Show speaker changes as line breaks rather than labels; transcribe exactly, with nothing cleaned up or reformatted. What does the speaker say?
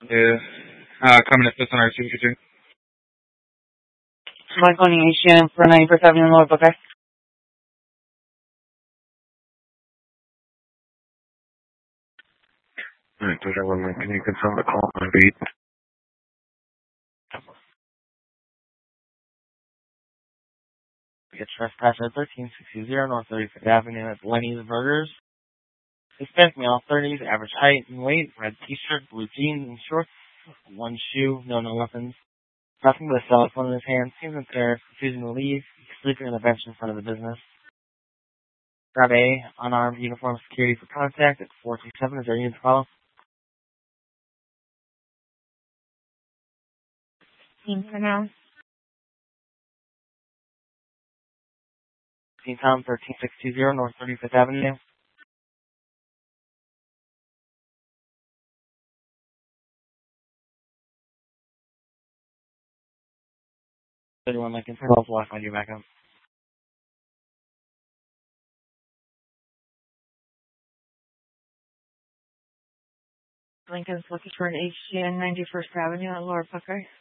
is uh, coming to assist on our two two two.
Michael Nation for ninety-first Avenue in Lower Buckeye.
Alright, Georgia one nine, can you confirm the call on beat?
Get trespass at thirteen sixty North thirty-fifth Avenue at Lenny's Burgers. Hispanic male, thirties, average height and weight, red t-shirt, blue jeans and shorts, one shoe, no no weapons. Nothing but a cell phone in his hand, seems impaired, refusing to leave, sleeping on the bench in front of the business. Grab A, unarmed uniform security for contact at four two seven, is there unit to follow?
For now.
Scene time thirteen sixty North thirty-fifth Avenue. thirty-one Lincoln, twelve block, find you back up.
Lincoln's looking for an H G N ninety-first Avenue at Lower Buckeye.